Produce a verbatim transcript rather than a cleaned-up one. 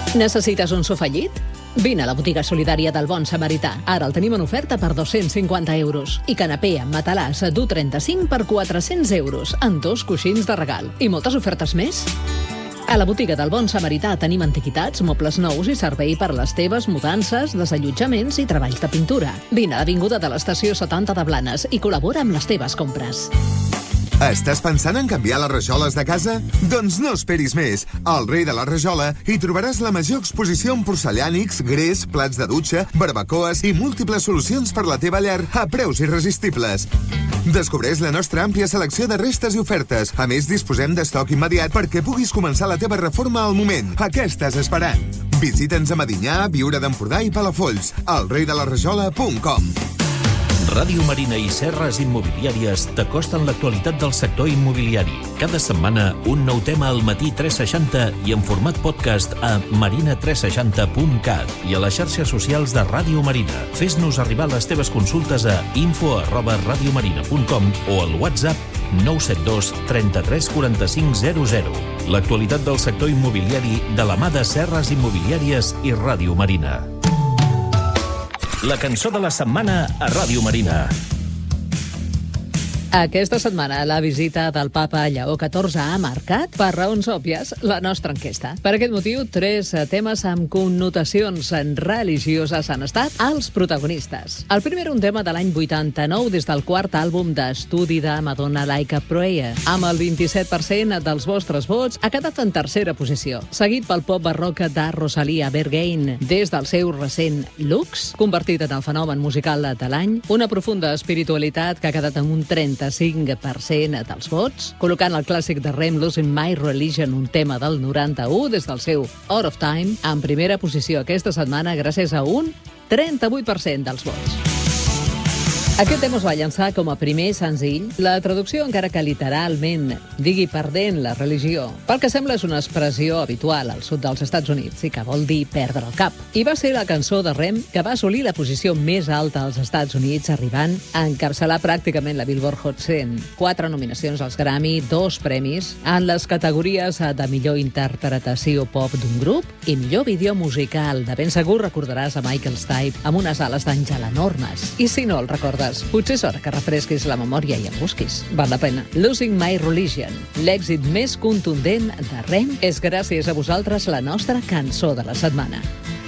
Necessites un sofà llit? Vine a la botiga solidària del Bon Samarità. Ara el tenim en oferta per dos-cents cinquanta euros. I canapé amb matalàs d'u coma trenta-cinc per quatre-cents euros, amb dos coixins de regal. I moltes ofertes més. A la botiga del Bon Samarità tenim antiguitats, mobles nous i servei per a les teves mudances, desallotjaments i treballs de pintura. Vine a l'avinguda de l'estació setanta de Blanes i col·labora amb les teves compres. Estàs pensant en canviar les rajoles de casa? Doncs no esperis més. Al Rei de la Rajola hi trobaràs la major exposició en porcellànics, gres, plats de dutxa, barbacoes i múltiples solucions per la teva llar a preus irresistibles. Descobreix la nostra àmplia selecció de restes i ofertes. A més, disposem d'estoc immediat perquè puguis començar la teva reforma al moment. A què estàs esperant? Visita'ns a Medinyà, Viure d'Empordà i Palafolls. al rei de la rajola punt com. Ràdio Marina i Serres Immobiliàries t'acosten l'actualitat del sector immobiliari. Cada setmana, un nou tema al matí tres seixanta i en format podcast a marina tres seixanta punt cat i a les xarxes socials de Ràdio Marina. Fes-nos arribar les teves consultes a info arroba radiomarina punt com o al WhatsApp nou set dos trenta-tres quaranta-cinc zero zero. L'actualitat del sector immobiliari de la mà de Serres Immobiliàries i Ràdio Marina. La cançó de la setmana a Ràdio Marina. Aquesta setmana la visita del papa Lleó catorze ha marcat, per raons òbvies, la nostra enquesta. Per aquest motiu, tres temes amb connotacions religioses han estat els protagonistes. El primer, un tema de l'any vuitanta-nou, des del quart àlbum d'estudi de Madonna, Like a Prayer. Amb el vint-i-set per cent dels vostres vots, ha quedat en tercera posició, seguit pel pop barroc de Rosalia Bergain, des del seu recent Lux, convertit en el fenomen musical de l'any, una profunda espiritualitat que ha quedat en un trenta-cinc per cent dels vots, col·locant el clàssic de Rem, Losing My Religion, un tema del noranta-u, des del seu Out of Time, en primera posició aquesta setmana gràcies a un trenta-vuit per cent dels vots. Aquest tema es va llançar com a primer senzill. La traducció, encara que literalment digui perdent la religió, pel que sembla és una expressió habitual al sud dels Estats Units i que vol dir perdre el cap. I va ser la cançó de Rem que va assolir la posició més alta als Estats Units, arribant a encapçalar pràcticament la Billboard Hot cent. Quatre nominacions als Grammy, dos premis en les categories de millor interpretació pop d'un grup i millor vídeo musical. De ben segur recordaràs a Michael Stipe amb unes ales d'àngel enormes. I si no el recordes, potser és hora que refresquis la memòria i el busquis. Val la pena. Losing My Religion, l'èxit més contundent de Rem, és gràcies a vosaltres la nostra cançó de la setmana.